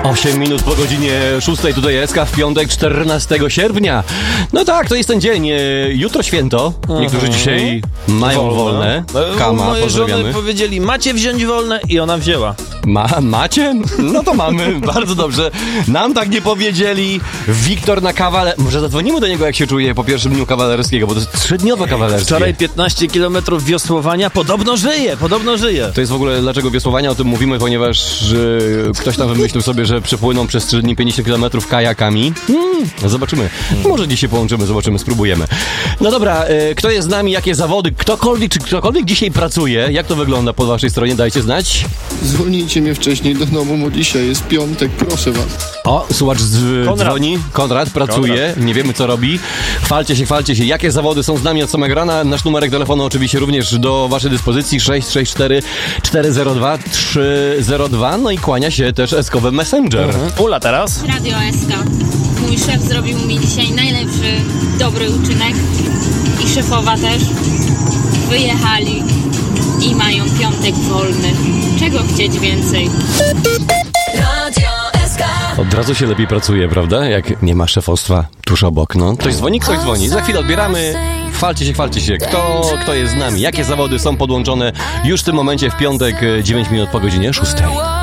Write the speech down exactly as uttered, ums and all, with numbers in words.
osiem minut po godzinie szóstej, tutaj S K w piątek, czternastego sierpnia. No tak, to jest ten dzień. Jutro święto. Niektórzy dzisiaj mają wolne. wolne. Kama, Moje pozdrawiamy. żony powiedzieli, macie wziąć wolne i ona wzięła. Ma, macie? No to mamy, bardzo dobrze. Nam tak nie powiedzieli. Wiktor na kawale... Może zadzwonimy do niego, jak się czuje po pierwszym dniu kawalerskiego, bo to jest trzydniowe kawalerskie. Wczoraj piętnaście kilometrów wiosłowania, podobno żyje, podobno żyje. To jest w ogóle, dlaczego wiosłowania o tym mówimy, ponieważ y, ktoś tam wymyślił sobie, że przepłyną przez trzy dni pięćdziesiąt kilometrów kajakami. Hmm, zobaczymy. Może dzisiaj połączymy, zobaczymy, spróbujemy. No dobra, y, kto jest z nami, jakie zawody, ktokolwiek, czy ktokolwiek dzisiaj pracuje, jak to wygląda po waszej stronie, dajcie znać. Zwolnijcie mnie wcześniej do domu, bo dzisiaj jest piątek, proszę was. O, słuchacz z, Konrad. dzwoni, Konrad pracuje, Konrad. Nie wiemy co robi. Chwalcie się, chwalcie się, jakie zawody są z nami od samego rana. Nasz numerek telefonu oczywiście również do waszej dyspozycji, sześć sześć cztery cztery zero dwa trzy zero dwa. No i kłania się też eskowy Messenger. Mhm. Ula teraz. Radio S K. Mój szef zrobił mi dzisiaj najlepszy, dobry uczynek i szefowa też. Wyjechali i mają piątek wolny. Czego chcieć więcej? Radio S K. Od razu się lepiej pracuje, prawda? Jak nie ma szefostwa tuż obok, no. Ktoś dzwoni, ktoś dzwoni. Za chwilę odbieramy. Chwalcie się, chwalcie się. Kto, kto jest z nami? Jakie zawody są podłączone już w tym momencie w piątek, dziewięć minut po godzinie szóstej.